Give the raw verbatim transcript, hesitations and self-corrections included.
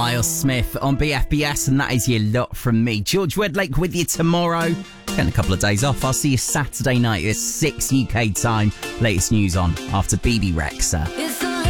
Miles Smith on B F B S, and that is your lot from me. George Wedlake with you tomorrow. Getting a couple of days off. I'll see you Saturday night at six U K time. Latest news on after B B Rexa.